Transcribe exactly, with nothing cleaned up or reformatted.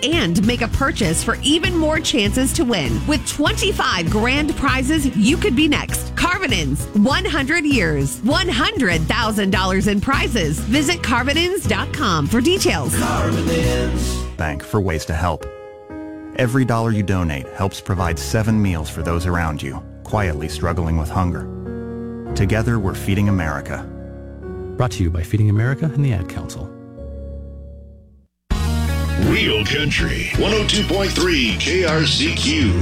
and make a purchase for even more chances to win. With twenty-five grand prizes, you could be next. Carvinins, one hundred years, one hundred thousand dollars in prizes. Visit Carvinins dot com for details. Carvinins. Bank for ways to help. Every dollar you donate helps provide seven meals for those around you, quietly struggling with hunger. Together, we're Feeding America. Brought to you by Feeding America and the Ad Council. Real Country, one oh two point three K R C Q.